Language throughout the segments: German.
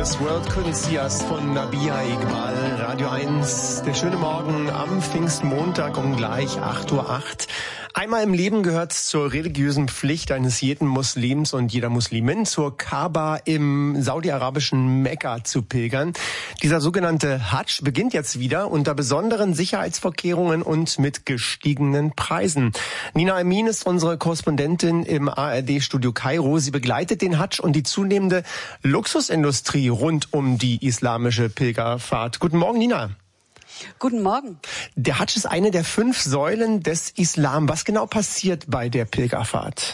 This World Couldn't See Us von Nabihah Iqbal, Radio 1. Der schöne Morgen am Pfingstmontag um gleich 8:08 Uhr. Einmal im Leben gehört zur religiösen Pflicht eines jeden Muslims und jeder Muslimin, zur Kaaba im saudi-arabischen Mekka zu pilgern. Dieser sogenannte Hadsch beginnt jetzt wieder unter besonderen Sicherheitsvorkehrungen und mit gestiegenen Preisen. Nina Amin ist unsere Korrespondentin im ARD-Studio Kairo. Sie begleitet den Hadsch und die zunehmende Luxusindustrie rund um die islamische Pilgerfahrt. Guten Morgen, Nina. Guten Morgen. Der Hadsch ist eine der 5 Säulen des Islam. Was genau passiert bei der Pilgerfahrt?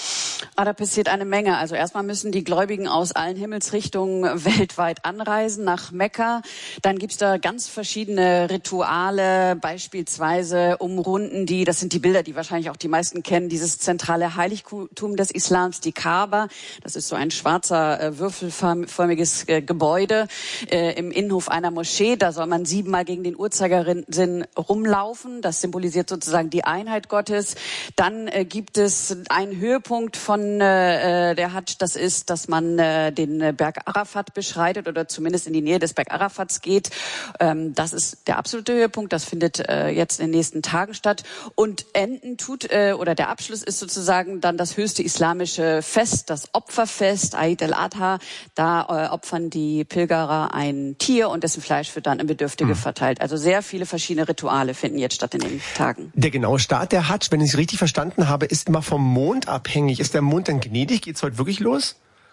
Da passiert eine Menge. Also erstmal müssen die Gläubigen aus allen Himmelsrichtungen weltweit anreisen nach Mekka. Dann gibt's da ganz verschiedene Rituale, beispielsweise umrunden die, das sind die Bilder, die wahrscheinlich auch die meisten kennen, dieses zentrale Heiligtum des Islams, die Kaaba. Das ist so ein schwarzer, würfelförmiges Gebäude im Innenhof einer Moschee. Da soll man 7-mal gegen den Uhrzeigersinn rumlaufen. Das symbolisiert sozusagen die Einheit Gottes. Dann gibt es einen Höhepunkt von der Hadsch, das ist, dass man den Berg Arafat beschreitet oder zumindest in die Nähe des Berg Arafats geht. Das ist der absolute Höhepunkt. Das findet jetzt in den nächsten Tagen statt. Und enden oder der Abschluss ist sozusagen dann das höchste islamische Fest, das Opferfest, Eid al-Adha. Da opfern die Pilgerer ein Tier und dessen Fleisch wird dann an Bedürftige verteilt. Also sehr viele verschiedene Rituale finden jetzt statt in den Tagen. Der genaue Start der Hadsch, wenn ich es richtig verstanden habe, ist immer vom Mond abhängig. Ist der Mond denn gnädig? Geht's heute wirklich los?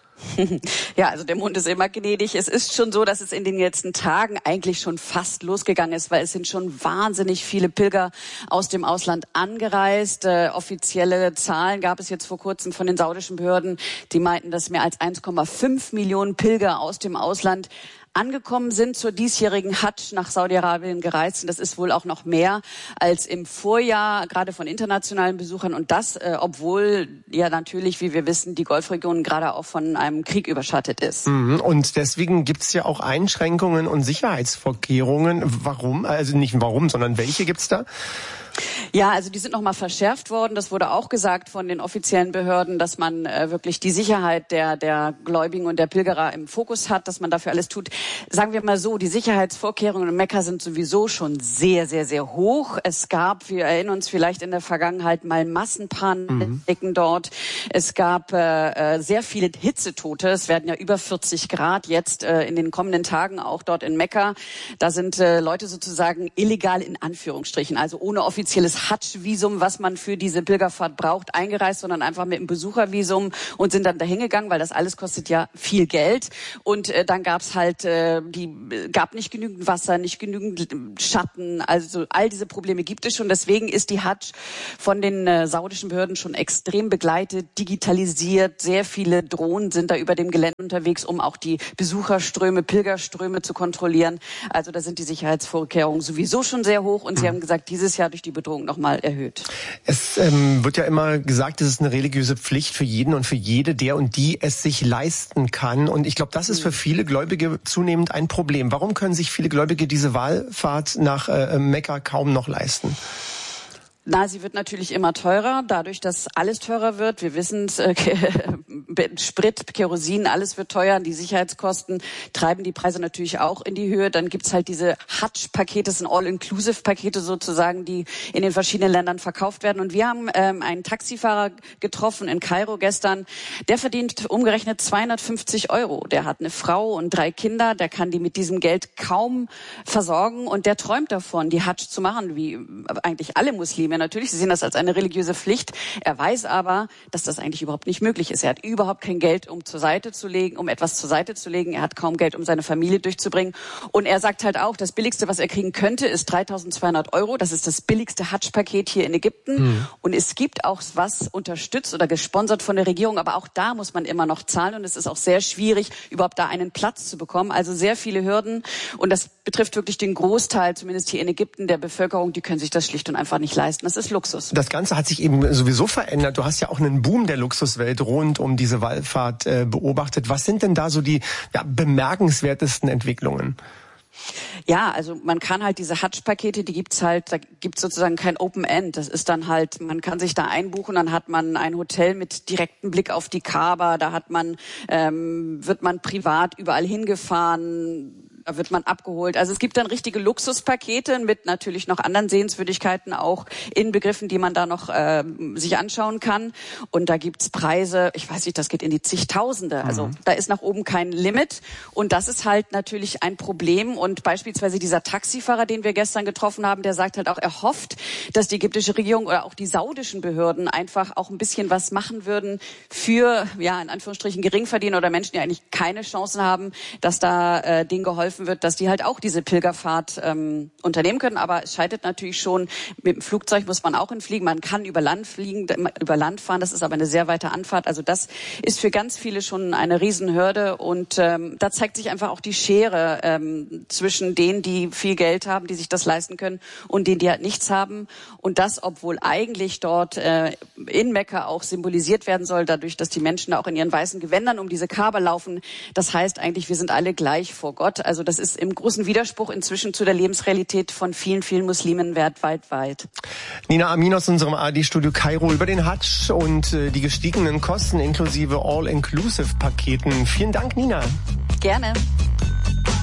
Ja, also der Mond ist immer gnädig. Es ist schon so, dass es in den letzten Tagen eigentlich schon fast losgegangen ist, weil es sind schon wahnsinnig viele Pilger aus dem Ausland angereist. Offizielle Zahlen gab es jetzt vor kurzem von den saudischen Behörden, die meinten, dass mehr als 1,5 Millionen Pilger aus dem Ausland angekommen sind, zur diesjährigen Hadsch nach Saudi-Arabien gereist sind. Das ist wohl auch noch mehr als im Vorjahr, gerade von internationalen Besuchern. Und das, obwohl ja natürlich, wie wir wissen, die Golfregion gerade auch von einem Krieg überschattet ist. Und deswegen gibt's ja auch Einschränkungen und Sicherheitsvorkehrungen. Warum? Also nicht warum, sondern welche gibt's da? Ja, also die sind nochmal verschärft worden. Das wurde auch gesagt von den offiziellen Behörden, dass man wirklich die Sicherheit der Gläubigen und der Pilgerer im Fokus hat, dass man dafür alles tut. Sagen wir mal so, die Sicherheitsvorkehrungen in Mekka sind sowieso schon sehr, sehr, sehr hoch. Es gab, wir erinnern uns vielleicht in der Vergangenheit mal Massenpaniken dort. Es gab sehr viele Hitzetote. Es werden ja über 40 Grad jetzt in den kommenden Tagen auch dort in Mekka. Da sind Leute sozusagen illegal in Anführungsstrichen, also ohne offizielles Hadsch-Visum, was man für diese Pilgerfahrt braucht, eingereist, sondern einfach mit einem Besuchervisum und sind dann dahin gegangen, weil das alles kostet ja viel Geld. Und dann gab's halt, gab nicht genügend Wasser, nicht genügend Schatten. Also all diese Probleme gibt es schon. Deswegen ist die Hadsch von den saudischen Behörden schon extrem begleitet, digitalisiert. Sehr viele Drohnen sind da über dem Gelände unterwegs, um auch die Besucherströme, Pilgerströme zu kontrollieren. Also da sind die Sicherheitsvorkehrungen sowieso schon sehr hoch. Und sie haben gesagt, dieses Jahr durch die Bedrohung nochmal erhöht. Es wird ja immer gesagt, es ist eine religiöse Pflicht für jeden und für jede, der und die es sich leisten kann. Und ich glaube, das ist für viele Gläubige zunehmend ein Problem. Warum können sich viele Gläubige diese Wallfahrt nach Mekka kaum noch leisten? Na, sie wird natürlich immer teurer, dadurch, dass alles teurer wird. Wir wissen es, Sprit, Kerosin, alles wird teuer. Die Sicherheitskosten treiben die Preise natürlich auch in die Höhe. Dann gibt's halt diese Hadsch-Pakete, das sind All-Inclusive-Pakete sozusagen, die in den verschiedenen Ländern verkauft werden. Und wir haben einen Taxifahrer getroffen in Kairo gestern. Der verdient umgerechnet 250 €. Der hat eine Frau und 3 Kinder. Der kann die mit diesem Geld kaum versorgen. Und der träumt davon, die Hadsch zu machen, wie eigentlich alle Muslime. Natürlich, sie sehen das als eine religiöse Pflicht. Er weiß aber, dass das eigentlich überhaupt nicht möglich ist. Er hat überhaupt kein Geld, um etwas zur Seite zu legen. Er hat kaum Geld, um seine Familie durchzubringen. Und er sagt halt auch, das Billigste, was er kriegen könnte, ist 3.200 €. Das ist das billigste Hadsch-Paket hier in Ägypten. Und es gibt auch was unterstützt oder gesponsert von der Regierung. Aber auch da muss man immer noch zahlen. Und es ist auch sehr schwierig, überhaupt da einen Platz zu bekommen. Also sehr viele Hürden. Und das betrifft wirklich den Großteil, zumindest hier in Ägypten, der Bevölkerung. Die können sich das schlicht und einfach nicht leisten. Das ist Luxus. Das Ganze hat sich eben sowieso verändert. Du hast ja auch einen Boom der Luxuswelt rund um diese Wallfahrt beobachtet. Was sind denn da so die bemerkenswertesten Entwicklungen? Ja, also man kann halt diese Hajj-Pakete, die gibt's halt, da gibt's sozusagen kein Open End. Das ist dann halt, man kann sich da einbuchen, dann hat man ein Hotel mit direktem Blick auf die Kaaba, da hat man, wird man privat überall hingefahren. Da wird man abgeholt. Also es gibt dann richtige Luxuspakete mit natürlich noch anderen Sehenswürdigkeiten auch inbegriffen, die man da noch sich anschauen kann. Und da gibt's Preise, ich weiß nicht, das geht in die zigtausende. Also da ist nach oben kein Limit. Und das ist halt natürlich ein Problem. Und beispielsweise dieser Taxifahrer, den wir gestern getroffen haben, der sagt halt auch, er hofft, dass die ägyptische Regierung oder auch die saudischen Behörden einfach auch ein bisschen was machen würden für, ja, in Anführungsstrichen Geringverdiener oder Menschen, die eigentlich keine Chancen haben, dass da denen geholfen wird, dass die halt auch diese Pilgerfahrt unternehmen können. Aber es scheitert natürlich schon, mit dem Flugzeug muss man auch hinfliegen. Man kann über Land fliegen, über Land fahren. Das ist aber eine sehr weite Anfahrt. Also das ist für ganz viele schon eine Riesenhürde. Und da zeigt sich einfach auch die Schere zwischen denen, die viel Geld haben, die sich das leisten können, und denen, die halt nichts haben. Und das, obwohl eigentlich dort in Mekka auch symbolisiert werden soll, dadurch, dass die Menschen da auch in ihren weißen Gewändern um diese Kaaba laufen. Das heißt eigentlich, wir sind alle gleich vor Gott. Also das ist im großen Widerspruch inzwischen zu der Lebensrealität von vielen, vielen Muslimen weltweit. Nina Amin aus unserem ARD-Studio Kairo über den Hadsch und die gestiegenen Kosten inklusive All-Inclusive-Paketen. Vielen Dank, Nina. Gerne.